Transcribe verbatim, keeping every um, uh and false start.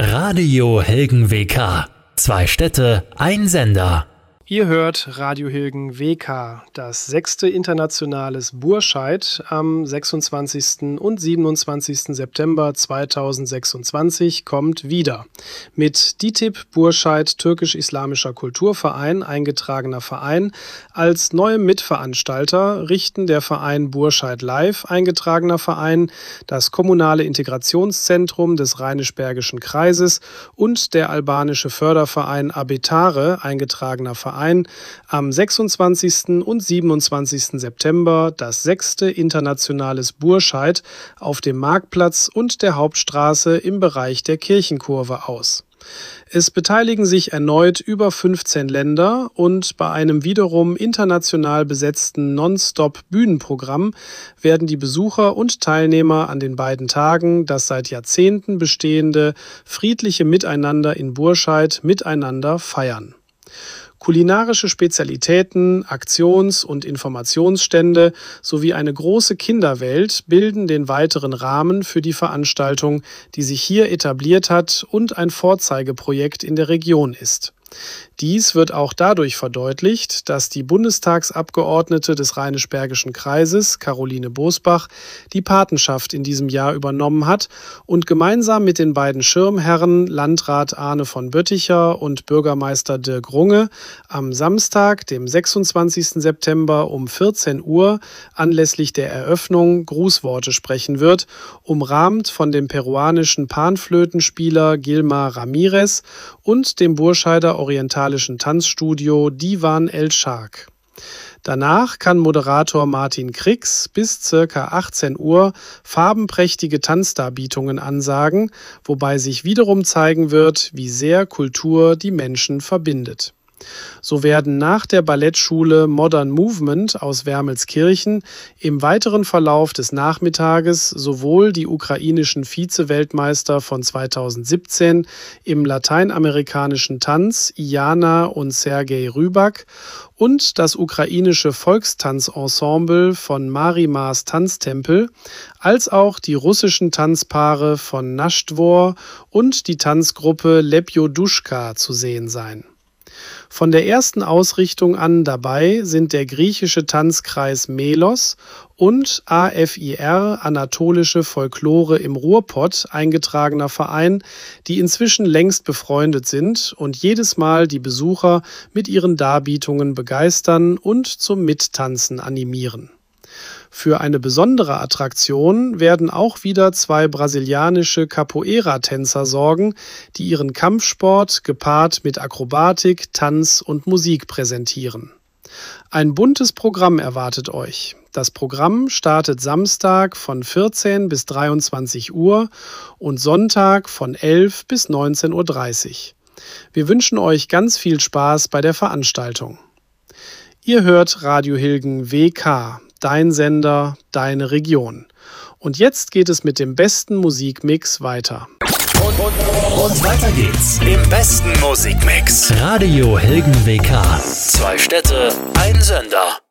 Radio Hilgen W K. Zwei Städte, ein Sender. Ihr hört Radio Hilgen W K, das sechste internationales Burscheid am sechsundzwanzigsten und siebenundzwanzigsten September zweitausendsechsundzwanzig kommt wieder. Mit D I T I B Burscheid Türkisch-Islamischer Kulturverein, eingetragener Verein, als neuem Mitveranstalter richten der Verein Burscheid Live, eingetragener Verein, das kommunale Integrationszentrum des Rheinisch-Bergischen Kreises und der albanische Förderverein Abetare, eingetragener Verein, am sechsundzwanzigsten und siebenundzwanzigsten September das sechste internationales Burscheid auf dem Marktplatz und der Hauptstraße im Bereich der Kirchenkurve aus. Es beteiligen sich erneut über fünfzehn Länder und bei einem wiederum international besetzten Non-Stop-Bühnenprogramm werden die Besucher und Teilnehmer an den beiden Tagen das seit Jahrzehnten bestehende friedliche Miteinander in Burscheid miteinander feiern. Kulinarische Spezialitäten, Aktions- und Informationsstände sowie eine große Kinderwelt bilden den weiteren Rahmen für die Veranstaltung, die sich hier etabliert hat und ein Vorzeigeprojekt in der Region ist. Dies wird auch dadurch verdeutlicht, dass die Bundestagsabgeordnete des Rheinisch-Bergischen Kreises, Caroline Bosbach, die Patenschaft in diesem Jahr übernommen hat und gemeinsam mit den beiden Schirmherren Landrat Arne von Bötticher und Bürgermeister Dirk Runge am Samstag, dem sechsundzwanzigsten September um vierzehn Uhr anlässlich der Eröffnung Grußworte sprechen wird, umrahmt von dem peruanischen Panflötenspieler Gilmar Ramirez und dem Burscheider orientalischen Tanzstudio Divan El Shark. Danach kann Moderator Martin Krix bis ca. achtzehn Uhr farbenprächtige Tanzdarbietungen ansagen, wobei sich wiederum zeigen wird, wie sehr Kultur die Menschen verbindet. So werden nach der Ballettschule Modern Movement aus Wermelskirchen im weiteren Verlauf des Nachmittages sowohl die ukrainischen Vize-Weltmeister von zweitausendsiebzehn im lateinamerikanischen Tanz Iyana und Sergej Rybak und das ukrainische Volkstanzensemble von Marimars Tanztempel, als auch die russischen Tanzpaare von Naschtwor und die Tanzgruppe Lepjoduschka zu sehen sein. Von der ersten Ausrichtung an dabei sind der griechische Tanzkreis Melos und A F I R Anatolische Folklore im Ruhrpott, eingetragener Verein, die inzwischen längst befreundet sind und jedes Mal die Besucher mit ihren Darbietungen begeistern und zum Mittanzen animieren. Für eine besondere Attraktion werden auch wieder zwei brasilianische Capoeira-Tänzer sorgen, die ihren Kampfsport gepaart mit Akrobatik, Tanz und Musik präsentieren. Ein buntes Programm erwartet euch. Das Programm startet Samstag von vierzehn bis dreiundzwanzig Uhr und Sonntag von elf bis neunzehn Uhr dreißig. Wir wünschen euch ganz viel Spaß bei der Veranstaltung. Ihr hört Radio Hilgen W K. Dein Sender, deine Region. Und jetzt geht es mit dem besten Musikmix weiter. Und, und, und weiter geht's im besten Musikmix. Radio Hilgen W K. Zwei Städte, ein Sender.